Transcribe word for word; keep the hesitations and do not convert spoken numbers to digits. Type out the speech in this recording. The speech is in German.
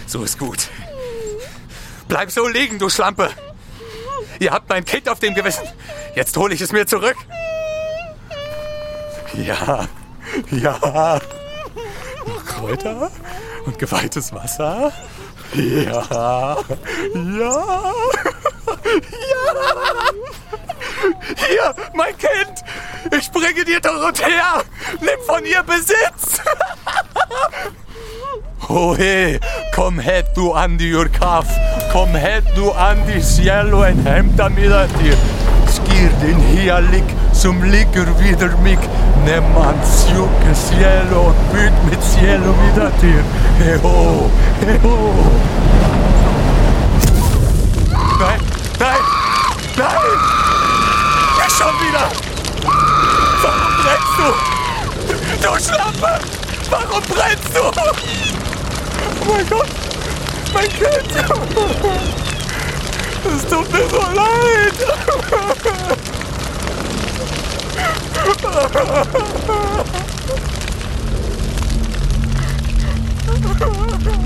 So ist gut. Bleib so liegen, du Schlampe. Ihr habt mein Kind auf dem Gewissen. Jetzt hole ich es mir zurück. Ja, ja. Kräuter und geweihtes Wasser. Ja, ja, ja. Hier, mein Kind. Ich bringe dir Dorothea. Nimm von ihr Besitz. Ohe, kom het du an die Urkaf. Kom het du an die cielo en hämta mida dir. Skir din hialik som ligger vidare mig. Nämman sjuke cielo och byt mitt cielo vida dir. Heho, heho. Nein, nein, nein. Ja, schon wieder. Warum brennst du? Du Schlampe. Warum brennst du? Oh mein Gott. Mein Kind. Es tut mir so leid.